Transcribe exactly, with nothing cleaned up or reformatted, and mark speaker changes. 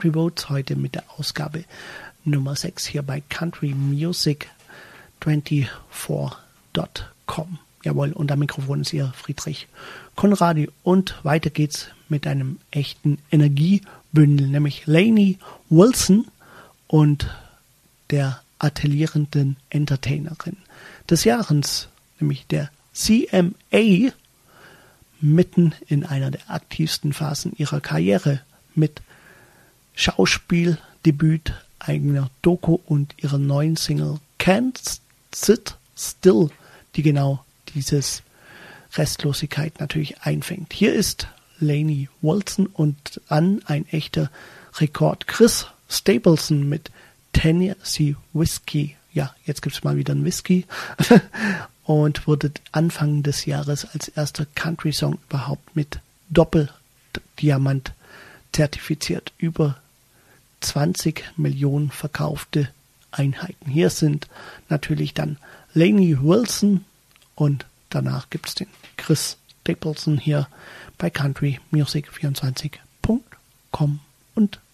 Speaker 1: Country Votes, heute mit der Ausgabe Nummer sechs hier bei country music vierundzwanzig Punkt com. Jawohl, und am Mikrofon ist Ihr Friedrich Conradi und weiter geht's mit einem echten Energiebündel, nämlich Lainey Wilson und der atellierenden Entertainerin des Jahres, nämlich der C M A, mitten in einer der aktivsten Phasen ihrer Karriere mit Schauspieldebüt, eigener Doku und ihrer neuen Single Can't Sit Still, die genau dieses Restlosigkeit natürlich einfängt. Hier ist Lainey Wilson und an ein echter Rekord. Chris Stapleton mit Tennessee Whiskey. Ja, jetzt gibt's mal wieder einen Whisky. Und wurde Anfang des Jahres als erster Country-Song überhaupt mit Doppeldiamant zertifiziert. Über zwanzig Millionen verkaufte Einheiten. Hier sind natürlich dann Lainey Wilson und danach gibt es den Chris Stapleton hier bei country music vierundzwanzig Punkt com und